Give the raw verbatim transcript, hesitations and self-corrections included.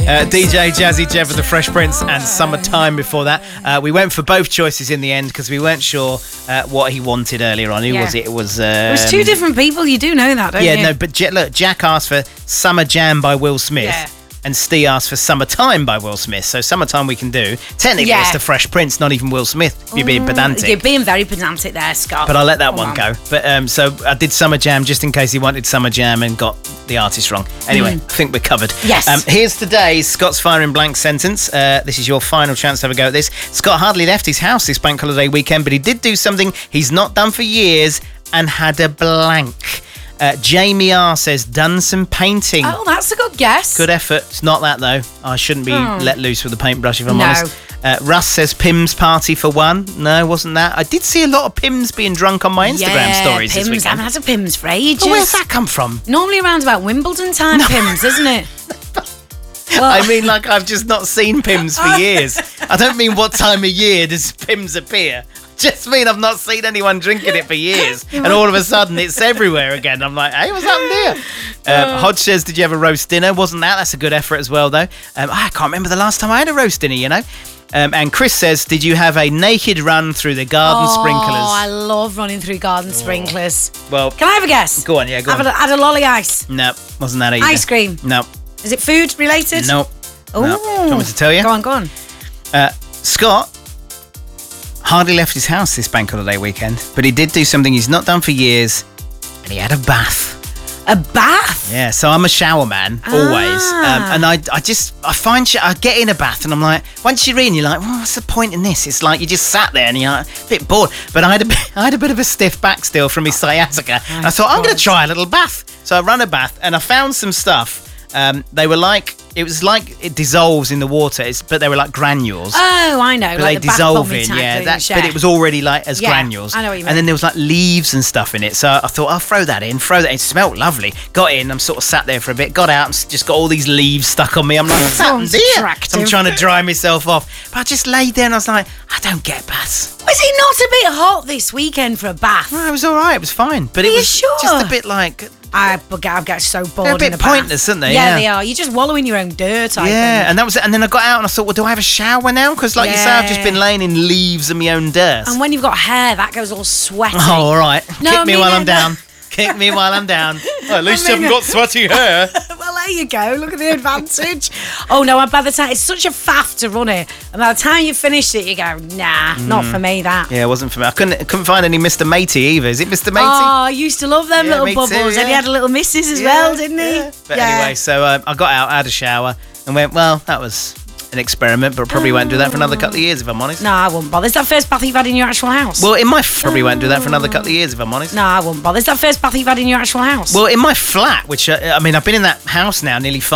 Uh, D J Jazzy Jeff with the Fresh Prince and Summertime before that. Uh, we went for both choices in the end because we weren't sure uh, what he wanted earlier on. Who Yeah. was it? It was... Um, It was two different people. You do know that, don't yeah, you? no, but J- look, Jack asked for Summer Jam by Will Smith. Yeah. And Steve asked for Summertime by Will Smith. So Summertime we can do. Technically, Yeah. it's the Fresh Prince, not even Will Smith. If you're being pedantic. You're being very pedantic there, Scott. But I'll let that Come one on. go. But um, so I did Summer Jam just in case he wanted Summer Jam and got the artist wrong. Anyway, I think we're covered. Yes. Um, here's today's Scott's Firing Blank Sentence. Uh, this is your final chance to have a go at this. Scott hardly left his house this bank holiday weekend, but he did do something he's not done for years and had a blank. Uh, Jamie R says, done some painting. Oh, that's a good guess. Good effort. It's not that, though. I shouldn't be Hmm. let loose with a paintbrush, if I'm No. honest. Uh, Russ says Pim's party for one. No, wasn't that. I did see a lot of Pims being drunk on my Instagram yeah, stories Pims. this I weekend. haven't had a Pims for ages. Oh, where's that come from? Normally around about Wimbledon time, Pims, isn't it? Well, I mean, like, I've just not seen Pims for years. I don't mean what time of year does Pims appear. Just mean I've not seen anyone drinking it for years. And all of a sudden, it's everywhere again. I'm like, hey, what's happened here? Uh, Hodge says, did you have a roast dinner? Wasn't that? That's a good effort as well, though. Um, I can't remember the last time I had a roast dinner, you know. Um, and Chris says, did you have a naked run through the garden oh, sprinklers? I love running through garden sprinklers. Well, Can I have a guess? go on, yeah, go Have on. a, had a lolly ice. No, wasn't that either. Ice cream. No, Is it food related? no. Oh, No. Do you want me to tell you? Go on, go on. Uh, Scott hardly left his house this bank holiday weekend, but he did do something he's not done for years, and he had a bath. A bath? Yeah, so I'm a shower man, always. Ah. Um, and I, I just, I find, sh- I get in a bath and I'm like, once you're in, you're like, well, what's the point in this? It's like you just sat there and you're like, a bit bored. But I had a, bit- I had a bit of a stiff back still from his sciatica. And I thought, I'm going to try a little bath. So I ran a bath and I found some stuff. Um, they were like, it was like it dissolves in the water, it's, but they were like granules. Oh, I know. But like they the bath dissolve bombing in, type yeah. things, That, but it was already like as Yeah, granules. I know what you And then mean. there was like leaves and stuff in it. So I thought I'll throw that in, throw that in. It smelled lovely. Got in, I'm sort of sat there for a bit. Got out, and s- just got all these leaves stuck on me. I'm like, what's happened Sounds here? attractive. I'm trying to dry myself off. But I just laid there and I was like, I don't get baths. Was it not a bit hot this weekend for a bath? No, it was all right. It was fine. But Are it you was sure? just a bit like, I I get so bored. They're a bit in a bath. pointless, aren't they? Yeah, Yeah. they are. You're just wallowing your own dirt. I yeah. think. And that was it. And then I got out and I thought, well, do I have a shower now? Because like you say, I've just Yeah. been laying in leaves and my own dirt. And when you've got hair, that goes all sweaty. Oh, all right. No, Kick I me mean, while uh, I'm down. Kick me while I'm down. Well, at least I you mean, haven't got sweaty hair. Well, there you go. Look at the advantage. Oh no! And by the time it's such a faff to run it, and by the time you finish it, you go, nah, not for me. That. Yeah, it wasn't for me. I couldn't couldn't find any Mister Matey either. Is it Mister Matey? Oh, I used to love them Yeah, little me too, bubbles. And he yeah. had a little missus as Yeah, well, didn't he? yeah. But anyway, so um, I got out, I had a shower, and went, well, that was an experiment, but probably won't do that for another couple of years, if I'm honest. No, I wouldn't bother. Is that first bath you've had in your actual house? Well, in my f- probably won't do that for another couple of years, if I'm honest. no, I wouldn't bother. Is that first bath you've had in your actual house? Well, in my flat, which uh, I mean, I've been in that house now nearly five.